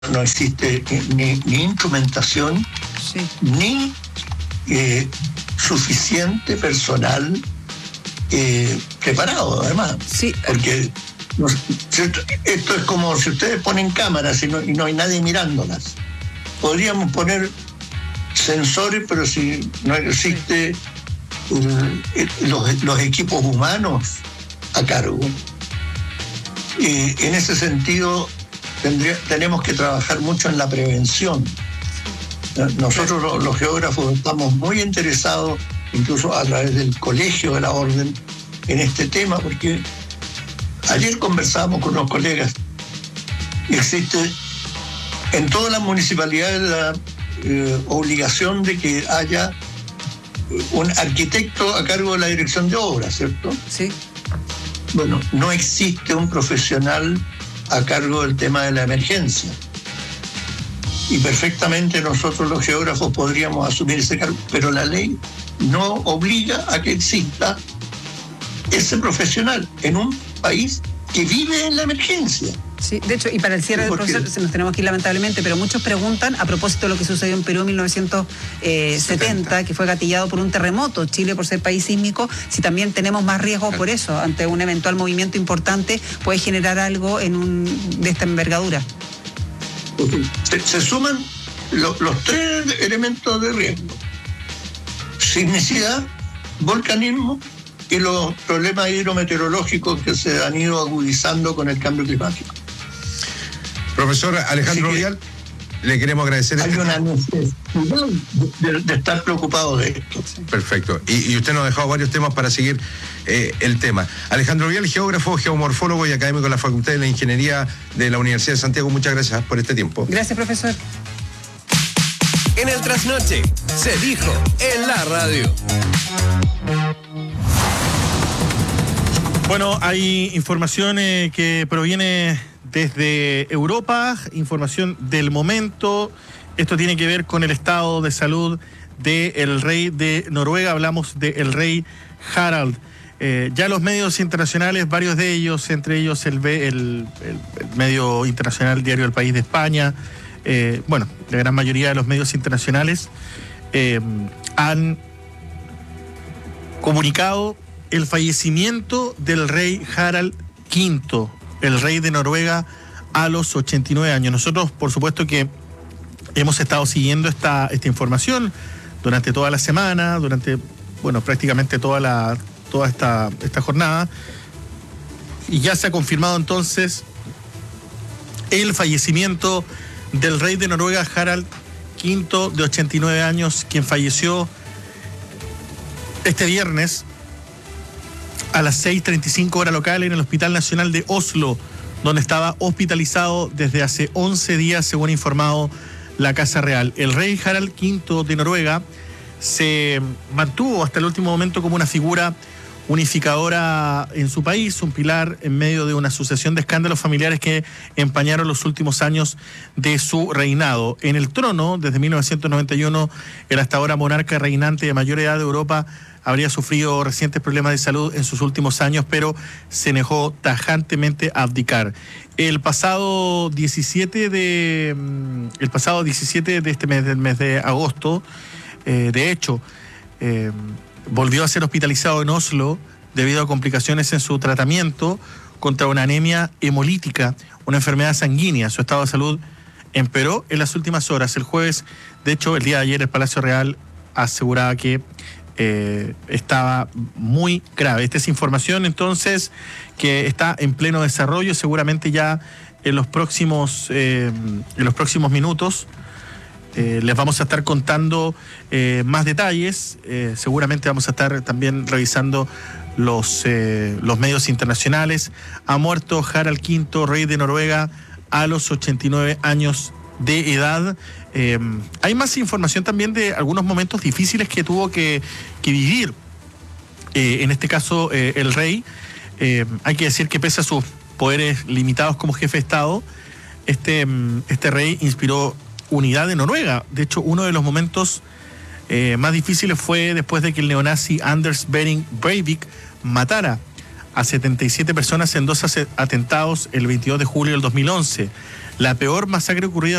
no existe ni instrumentación, sí, ni suficiente personal preparado, además. Sí. Porque esto es como si ustedes ponen cámaras y no hay nadie mirándolas. Podríamos poner sensores, pero si no existe los equipos humanos a cargo. En ese sentido, tenemos que trabajar mucho en la prevención. Nosotros los geógrafos estamos muy interesados, incluso a través del Colegio de la Orden, en este tema, porque ayer conversábamos con unos colegas. Existe en todas las municipalidades la obligación de que haya un arquitecto a cargo de la dirección de obras, ¿cierto? Sí. Bueno, no existe un profesional a cargo del tema de la emergencia. Y perfectamente nosotros los geógrafos podríamos asumir ese cargo, pero la ley no obliga a que exista ese profesional en un país que vive en la emergencia. Sí, de hecho, y para el cierre del proceso nos tenemos que ir lamentablemente, pero muchos preguntan a propósito de lo que sucedió en Perú en 1970, que fue gatillado por un terremoto, Chile por ser país sísmico, si también tenemos más riesgo por eso, ante un eventual movimiento importante, puede generar algo de esta envergadura. Se suman los tres elementos de riesgo: sismicidad, volcanismo y los problemas hidrometeorológicos que se han ido agudizando con el cambio climático. Profesor Alejandro Vial, le queremos agradecer. Hay una necesidad de estar preocupado de esto. Perfecto. Y usted nos ha dejado varios temas para seguir el tema. Alejandro Vial, geógrafo, geomorfólogo y académico de la Facultad de la Ingeniería de la Universidad de Santiago. Muchas gracias por este tiempo. Gracias, profesor. En el Trasnoche se dijo en la radio. Bueno, hay información que proviene desde Europa, información del momento. Esto tiene que ver con el estado de salud del rey de Noruega. Hablamos del rey Harald. Ya los medios internacionales, varios de ellos, entre ellos el medio internacional Diario El País de España, la gran mayoría de los medios internacionales han comunicado el fallecimiento del rey Harald V, el rey de Noruega, a los 89 años. Nosotros, por supuesto que hemos estado siguiendo esta información durante toda la semana, prácticamente toda esta jornada, y ya se ha confirmado entonces el fallecimiento del rey de Noruega, Harald V, de 89 años, quien falleció este viernes a las 6:35 hora local en el Hospital Nacional de Oslo, donde estaba hospitalizado desde hace 11 días, según ha informado la Casa Real. El rey Harald V de Noruega se mantuvo hasta el último momento como una figura unificadora en su país, un pilar en medio de una sucesión de escándalos familiares que empañaron los últimos años de su reinado. En el trono, desde 1991, el hasta ahora monarca reinante de mayor edad de Europa habría sufrido recientes problemas de salud en sus últimos años, pero se negó tajantemente a abdicar. El pasado 17 de este mes, del mes de agosto, de hecho, volvió a ser hospitalizado en Oslo debido a complicaciones en su tratamiento contra una anemia hemolítica, una enfermedad sanguínea. Su estado de salud empeoró en las últimas horas. El jueves, de hecho, el día de ayer, el Palacio Real aseguraba que estaba muy grave. Esta es información entonces que está en pleno desarrollo. Seguramente ya en los próximos minutos les vamos a estar contando más detalles. Seguramente vamos a estar también revisando los medios internacionales. Ha muerto Harald V, rey de Noruega, a los 89 años de edad. Hay más información también de algunos momentos difíciles que tuvo que vivir, en este caso el rey. Hay que decir que pese a sus poderes limitados como jefe de Estado, este rey inspiró unidad en Noruega. De hecho, uno de los momentos más difíciles fue después de que el neonazi Anders Behring Breivik matara a 77 personas en 2 atentados el 22 de julio del 2011. La peor masacre ocurrida